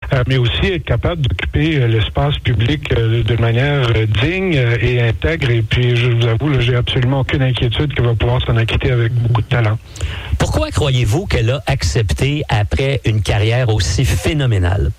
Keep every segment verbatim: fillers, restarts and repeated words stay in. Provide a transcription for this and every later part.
euh, mais aussi être capable d'occuper euh, l'espace public euh, de manière euh, digne euh, et intègre. Et puis, je vous avoue, là, j'ai absolument aucune inquiétude qu'elle va pouvoir s'en acquitter avec beaucoup de talent. Pourquoi croyez-vous qu'elle a accepté après une carrière aussi phénoménale?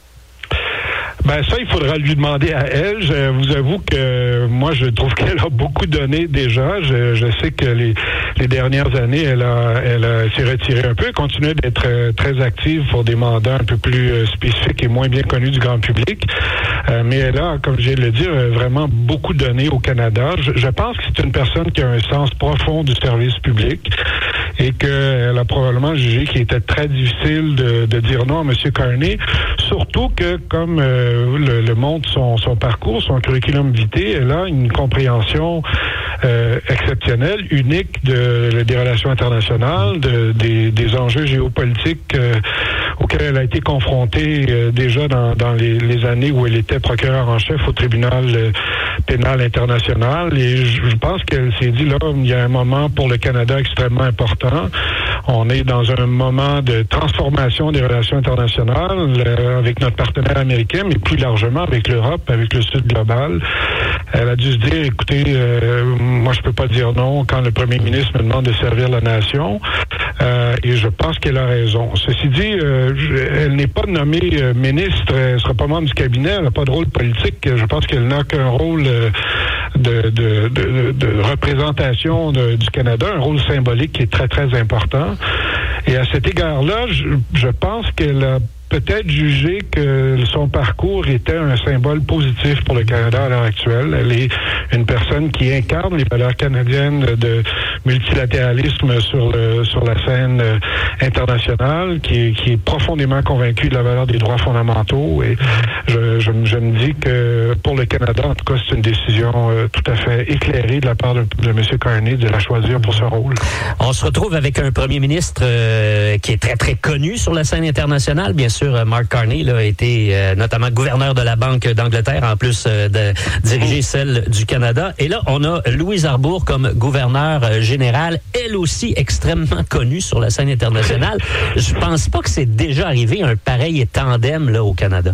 Ben ça, il faudra lui demander à elle. Je vous avoue que moi, je trouve qu'elle a beaucoup donné déjà. Je, je sais que les, les dernières années, elle a, elle a, s'est retirée un peu. Elle continue d'être euh, très active pour des mandats un peu plus euh, spécifiques et moins bien connus du grand public. Euh, mais elle a, comme je viens de le dire, vraiment beaucoup donné au Canada. Je, je pense que c'est une personne qui a un sens profond du service public et qu'elle a probablement jugé qu'il était très difficile de, de dire non à M. Carney, surtout que comme euh, le, le montre son, son parcours, son curriculum vitae, elle a une compréhension euh, exceptionnelle, unique de, des relations internationales, de, des, des enjeux géopolitiques euh, auxquels elle a été confrontée euh, déjà dans, dans les, les années où elle était procureure en chef au tribunal euh, pénal international. Et je, je pense qu'elle s'est dit, là, il y a un moment pour le Canada extrêmement important. On est dans un moment de transformation des relations internationales euh, avec notre partenaire américain, mais plus largement avec l'Europe, avec le Sud global. Elle a dû se dire, écoutez, euh, moi je peux pas dire non quand le premier ministre me demande de servir la nation. Euh, et je pense qu'elle a raison. Ceci dit, euh, je, elle n'est pas nommée euh, ministre, elle ne sera pas membre du cabinet, elle n'a pas de rôle politique. Je pense qu'elle n'a qu'un rôle euh, de, de, de, de représentation de, du Canada, un rôle symbolique qui est très, très important. Et à cet égard-là, je, je pense qu'elle a peut-être jugé que son parcours était un symbole positif pour le Canada à l'heure actuelle. Elle est une personne qui incarne les valeurs canadiennes de multilatéralisme sur le sur la scène internationale, qui est, qui est profondément convaincue de la valeur des droits fondamentaux. Et je, je, je me dis que pour le Canada, en tout cas, c'est une décision euh, tout à fait éclairée de la part de, de M. Carney de la choisir pour ce rôle. On se retrouve avec un premier ministre euh, qui est très, très connu sur la scène internationale, bien sûr. Mark Carney là, a été euh, notamment gouverneur de la Banque d'Angleterre, en plus euh, de diriger celle du Canada. Et là, on a Louise Arbour comme gouverneur euh, général, elle aussi extrêmement connue sur la scène internationale. Je pense pas que c'est déjà arrivé un pareil tandem là, au Canada.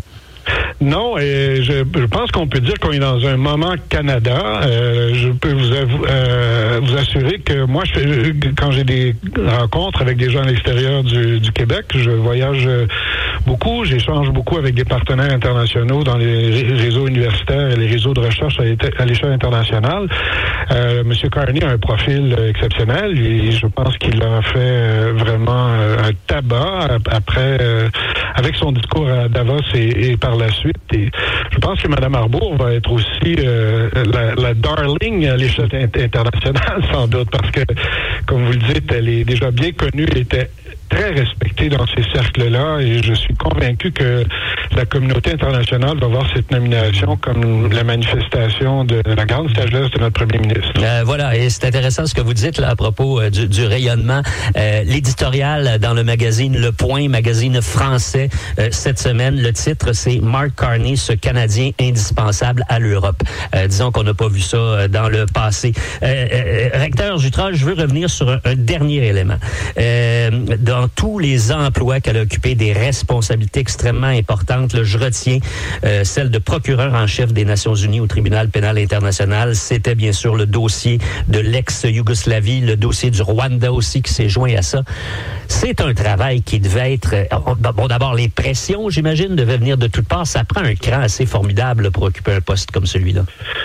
Non, et je, je pense qu'on peut dire qu'on est dans un moment Canada. Euh, je peux vous, avou- euh, vous assurer que moi, je fais, quand j'ai des rencontres avec des gens à l'extérieur du, du Québec, je voyage beaucoup, j'échange beaucoup avec des partenaires internationaux dans les réseaux universitaires et les réseaux de recherche à l'échelle internationale. Euh, M. Carney a un profil exceptionnel et je pense qu'il a fait vraiment un tabac après, avec son discours à Davos et, et par la suite. Et je pense que Mme Arbour va être aussi euh, la, la darling à l'échelle internationale, sans doute, parce que, comme vous le dites, elle est déjà bien connue, elle était très respectée dans ces cercles-là, et je suis convaincu que la communauté internationale va voir cette nomination comme la manifestation de la grande sagesse de notre premier ministre. Euh, voilà, et c'est intéressant ce que vous dites là à propos euh, du, du rayonnement. Euh, l'éditorial dans le magazine Le Point, magazine français, euh, cette semaine, le titre, c'est « Mark Carney, ce Canadien indispensable à l'Europe ». Euh, disons qu'on n'a pas vu ça euh, dans le passé. Euh, euh, recteur Jutra, je veux revenir sur un, un dernier élément. Euh, dans tous les emplois qu'elle a occupés, des responsabilités extrêmement importantes, là, je retiens euh, celle de procureur en chef des Nations Unies au tribunal pénal international. C'était bien sûr le dossier de l'ex-Yougoslavie, le dossier du Rwanda aussi qui s'est joint à ça. C'est un travail qui devait être... Euh, bon, d'abord, les pressions, j'imagine, devaient venir de toutes parts. Ça prend un cran assez formidable pour occuper un poste comme celui-là.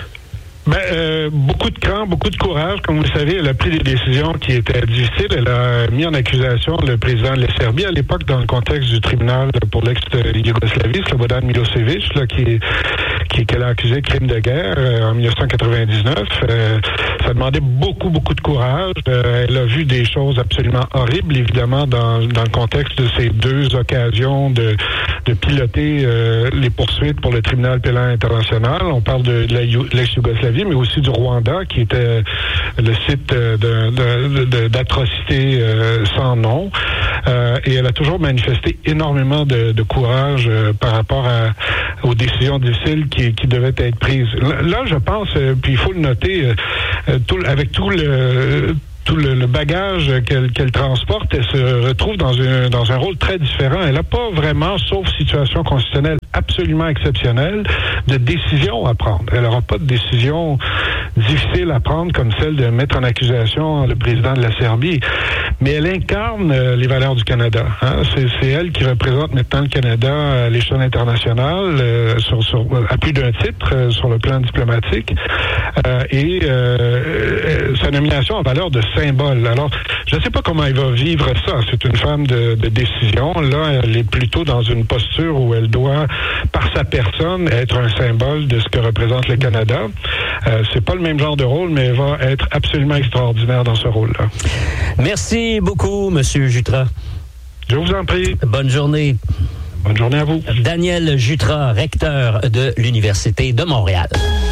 Ben, euh, beaucoup de cran, beaucoup de courage. Comme vous le savez, elle a pris des décisions qui étaient difficiles. Elle a mis en accusation le président de la Serbie à l'époque dans le contexte du tribunal pour l'ex-Yougoslavie, Slobodan Milosevic, là, qui, qui qu'elle a accusé de crime de guerre euh, en dix-neuf cent quatre-vingt-dix-neuf. Euh, ça demandait beaucoup, beaucoup de courage. Euh, elle a vu des choses absolument horribles, évidemment, dans, dans le contexte de ces deux occasions de, de piloter euh, les poursuites pour le tribunal pénal international. On parle de, de la, l'ex-Yougoslavie, mais aussi du Rwanda, qui était le site de, de, de, d'atrocités euh, sans nom. Euh, et elle a toujours manifesté énormément de, de courage euh, par rapport à, aux décisions difficiles qui, qui devaient être prises. Là, je pense, euh, puis il faut le noter, euh, tout, avec tout le... tout le, le bagage qu'elle, qu'elle transporte, elle se retrouve dans un, dans un rôle très différent. Elle n'a pas vraiment, sauf situation constitutionnelle absolument exceptionnelle, de décision à prendre. Elle n'aura pas de décision difficile à prendre comme celle de mettre en accusation le président de la Serbie. Mais elle incarne euh, les valeurs du Canada. Hein? C'est, c'est elle qui représente maintenant le Canada à l'échelle internationale, euh, sur, sur, à plus d'un titre euh, sur le plan diplomatique. Euh, et euh, euh, sa nomination a valeur de symbole. Alors, je ne sais pas comment elle va vivre ça. C'est une femme de, de décision. Là, elle est plutôt dans une posture où elle doit, par sa personne, être un symbole de ce que représente le Canada. Euh, c'est pas le même genre de rôle, mais elle va être absolument extraordinaire dans ce rôle-là. Merci beaucoup, Monsieur Jutras. Je vous en prie. Bonne journée. Bonne journée à vous. Daniel Jutras, recteur de l'Université de Montréal.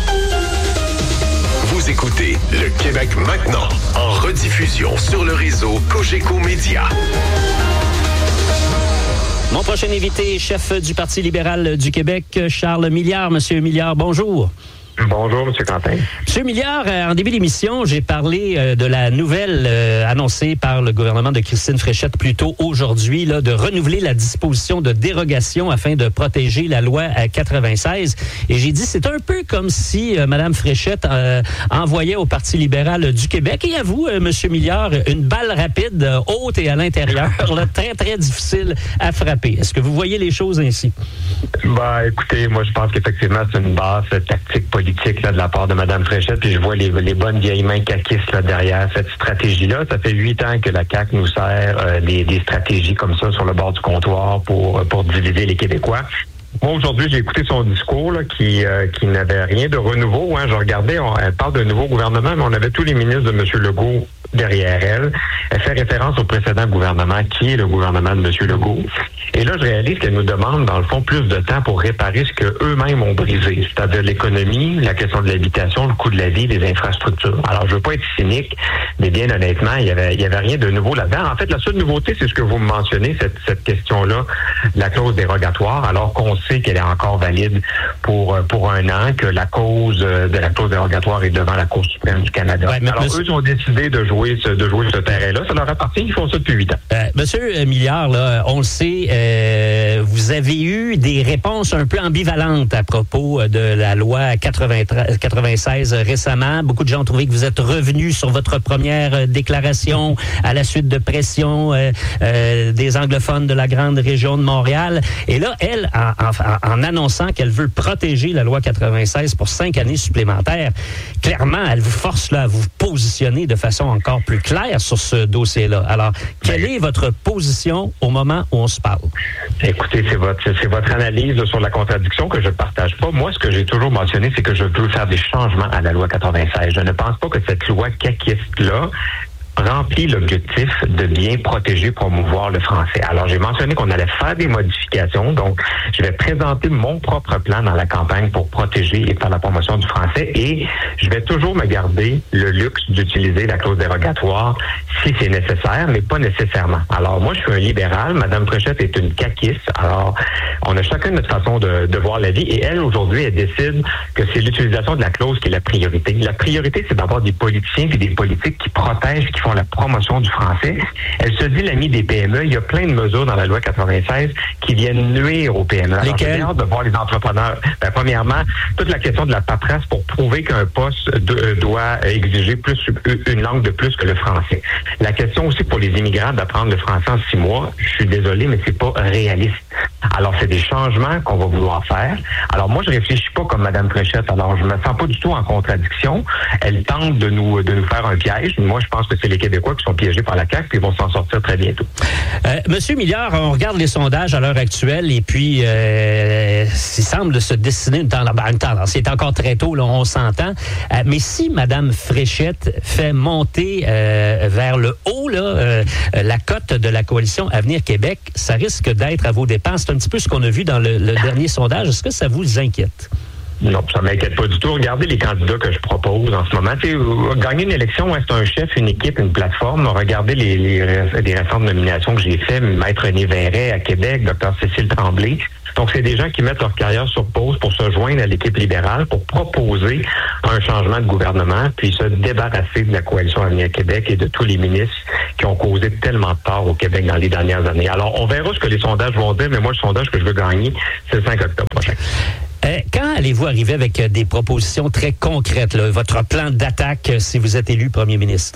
Vous écoutez Le Québec maintenant, en rediffusion sur le réseau Cogeco Média. Mon prochain invité, chef du Parti libéral du Québec, Charles Milliard. Monsieur Milliard, bonjour. Bonjour, M. Quentin. Monsieur Milliard, en début d'émission, j'ai parlé de la nouvelle euh, annoncée par le gouvernement de Christine Fréchette plus tôt aujourd'hui, là, de renouveler la disposition de dérogation afin de protéger la loi quatre-vingt-seize. Et j'ai dit, c'est un peu comme si euh, Mme Fréchette euh, envoyait au Parti libéral du Québec, et à vous, euh, M. Milliard, une balle rapide, euh, haute et à l'intérieur, là, très, très difficile à frapper. Est-ce que vous voyez les choses ainsi? Ben, écoutez, moi, je pense qu'effectivement, c'est une base tactique politique là, de la part de Mme Fréchette, puis je vois les, les bonnes vieilles mains caquistes là, derrière cette stratégie-là. Ça fait huit ans que la C A Q nous sert euh, des, des stratégies comme ça sur le bord du comptoir pour, pour diviser les Québécois. Moi, aujourd'hui, j'ai écouté son discours là, qui, euh, qui n'avait rien de renouveau. Hein. Je regardais, on, elle parle d'un nouveau gouvernement, mais on avait tous les ministres de M. Legault derrière elle. Elle fait référence au précédent gouvernement, qui est le gouvernement de M. Legault. Et là, je réalise qu'elle nous demande, dans le fond, plus de temps pour réparer ce qu'eux-mêmes ont brisé, c'est-à-dire l'économie, la question de l'habitation, le coût de la vie, les infrastructures. Alors, je veux pas être cynique, mais bien honnêtement, il y avait, il y avait rien de nouveau là-dedans. En fait, la seule nouveauté, c'est ce que vous me mentionnez, cette, cette question-là, la clause dérogatoire, alors qu'on sait qu'elle est encore valide pour, pour un an, que la cause de la clause dérogatoire est devant la Cour suprême du Canada. Ouais, alors, monsieur... eux ont décidé de jouer ce, de jouer ce terrain-là. Ça leur appartient, ils font ça depuis huit ans. Euh, monsieur Milliard, là, on le sait, euh, vous avez eu des réponses un peu ambivalentes à propos de la loi quatre-vingt-seize récemment. Beaucoup de gens ont trouvé que vous êtes revenu sur votre première déclaration à la suite de pression euh, euh, des anglophones de la grande région de Montréal. Et là, elle, en, en, en annonçant qu'elle veut protéger la loi quatre-vingt-seize pour cinq années supplémentaires, clairement, elle vous force là, à vous positionner de façon encore plus claire sur ce dossier-là. Alors, quelle est votre position au moment où on se parle? Écoutez, c'est votre, c'est votre analyse sur la contradiction que je ne partage pas. Moi, ce que j'ai toujours mentionné, c'est que je veux faire des changements à la loi quatre-vingt-seize. Je ne pense pas que cette loi caquiste-là remplit l'objectif de bien protéger, promouvoir le français. Alors, j'ai mentionné qu'on allait faire des modifications, donc je vais présenter mon propre plan dans la campagne pour protéger et faire la promotion du français, et je vais toujours me garder le luxe d'utiliser la clause dérogatoire si c'est nécessaire, mais pas nécessairement. Alors, moi, je suis un libéral, Mme Fréchette est une caquiste, alors on a chacun notre façon de, de voir la vie, et elle, aujourd'hui, elle décide que c'est l'utilisation de la clause qui est la priorité. La priorité, c'est d'avoir des politiciens et des politiques qui protègent, qui font la promotion du français. Elle se dit l'amie des P M E. Il y a plein de mesures dans la loi quatre-vingt-seize qui viennent nuire aux P M E. Alors, j'ai hâte de voir les entrepreneurs. Ben, premièrement, toute la question de la paperasse pour prouver qu'un poste de, doit exiger plus une langue de plus que le français. La question aussi pour les immigrants d'apprendre le français en six mois, je suis désolé, mais c'est pas réaliste. Alors, c'est des changements qu'on va vouloir faire. Alors, moi, je réfléchis pas comme Mme Fréchette. Alors, je me sens pas du tout en contradiction. Elle tente de nous, de nous faire un piège. Moi, je pense que c'est les Québécois qui sont piégés par la C A Q et ils vont s'en sortir très bientôt. Euh, Monsieur Milliard, on regarde les sondages à l'heure actuelle et puis euh, il semble se dessiner une tendance. Ben, une tendance. C'est encore très tôt, là, on s'entend. Euh, mais si Mme Fréchette fait monter euh, vers le haut là, euh, la cote de la coalition Avenir Québec, ça risque d'être à vos dépens. C'est un petit peu ce qu'on a vu dans le, le dernier sondage. Est-ce que ça vous inquiète? Non, ça ne m'inquiète pas du tout. Regardez les candidats que je propose en ce moment. T'sais, gagner une élection, hein, c'est un chef, une équipe, une plateforme. Regardez les, les, les récentes nominations que j'ai faites. Maître René Verret à Québec, Dr Cécile Tremblay. Donc, c'est des gens qui mettent leur carrière sur pause pour se joindre à l'équipe libérale, pour proposer un changement de gouvernement, puis se débarrasser de la coalition Avenir Québec et de tous les ministres qui ont causé tellement de tort au Québec dans les dernières années. Alors, on verra ce que les sondages vont dire, mais moi, le sondage que je veux gagner, c'est le cinq octobre prochain. Euh, quand allez-vous arriver avec des propositions très concrètes, là, votre plan d'attaque si vous êtes élu premier ministre?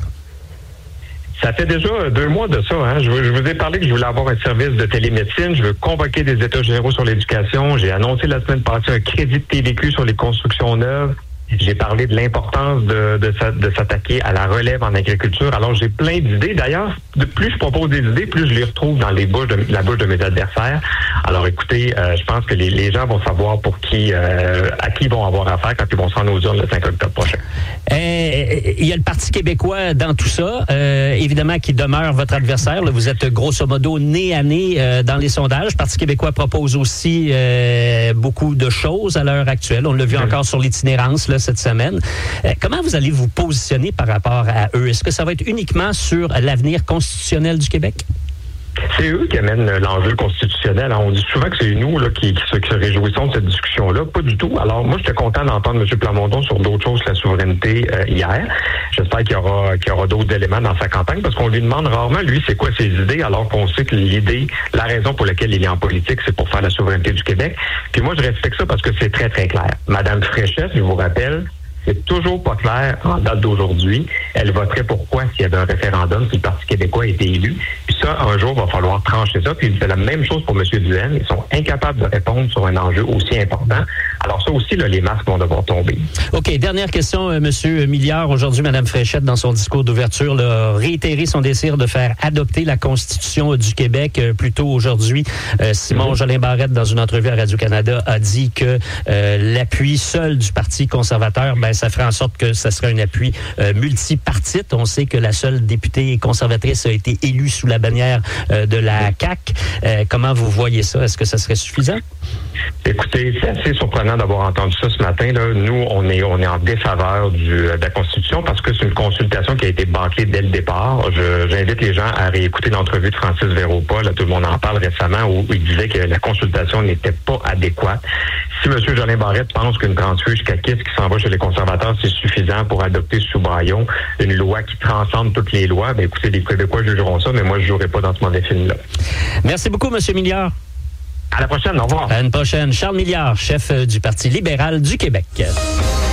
Ça fait déjà deux mois de ça. Hein. Je, je vous ai parlé que je voulais avoir un service de télémédecine. Je veux convoquer des états généraux sur l'éducation. J'ai annoncé la semaine passée un crédit de T V Q sur les constructions neuves. J'ai parlé de l'importance de, de, de s'attaquer à la relève en agriculture. Alors, j'ai plein d'idées. D'ailleurs, de plus je propose des idées, plus je les retrouve dans les bouches de, la bouche de mes adversaires. Alors, écoutez, euh, je pense que les, les gens vont savoir pour qui, euh, à qui ils vont avoir affaire quand ils vont se rendre aux urnes le cinq octobre prochain. Euh, il y a le Parti québécois dans tout ça, euh, évidemment, qui demeure votre adversaire. Là, vous êtes grosso modo nez à nez euh, dans les sondages. Le Parti québécois propose aussi euh, beaucoup de choses à l'heure actuelle. On l'a vu mmh. encore sur l'itinérance là, cette semaine. Euh, comment vous allez vous positionner par rapport à eux? Est-ce que ça va être uniquement sur l'avenir constitutionnel du Québec? C'est eux qui amènent l'enjeu constitutionnel. On dit souvent que c'est nous là, qui, qui, se, qui se réjouissons de cette discussion-là. Pas du tout. Alors, moi, j'étais content d'entendre M. Plamondon sur d'autres choses que la souveraineté euh, hier. J'espère qu'il y aura, qu'il y aura d'autres éléments dans sa campagne parce qu'on lui demande rarement, lui, c'est quoi ses idées, alors qu'on sait que l'idée, la raison pour laquelle il est en politique, c'est pour faire la souveraineté du Québec. Puis moi, je respecte ça parce que c'est très, très clair. Madame Fréchette, je vous rappelle, c'est toujours pas clair en date d'aujourd'hui. Elle voterait pour quoi s'il y avait un référendum, si le Parti québécois était élu. Puis ça, un jour, il va falloir trancher ça. Puis c'est la même chose pour M. Duhaime. Ils sont incapables de répondre sur un enjeu aussi important. Alors ça aussi, là, les masques vont devoir tomber. OK. Dernière question, euh, M. Milliard. Aujourd'hui, Mme Fréchette, dans son discours d'ouverture, là, a réitéré son désir de faire adopter la Constitution du Québec. Euh, plus tôt aujourd'hui, euh, Simon mm-hmm. Jolin Barrette, dans une entrevue à Radio-Canada, a dit que euh, l'appui seul du Parti conservateur, ben, ça ferait en sorte que ça serait un appui euh, multipartite. On sait que la seule députée conservatrice a été élue sous la bannière euh, de la C A Q. Euh, comment vous voyez ça? Est-ce que ça serait suffisant? Écoutez, c'est assez surprenant d'avoir entendu ça ce matin. Là. Nous, on est on est en défaveur du, de la Constitution parce que c'est une consultation qui a été bâclée dès le départ. Je, j'invite les gens à réécouter l'entrevue de Francis Véropa. Là, tout le monde en parle récemment où il disait que la consultation n'était pas adéquate. Si M. Jolin Barrette pense qu'une transfuge caquiste qui s'en va chez les conservateurs, c'est suffisant pour adopter sous braillon une loi qui transcende toutes les lois, bien écoutez, les Québécois jugeront ça, mais moi, je ne jouerai pas dans ce mauvais film-là. Merci beaucoup, M. Milliard. À la prochaine, au revoir. À une prochaine. Charles Milliard, chef du Parti libéral du Québec.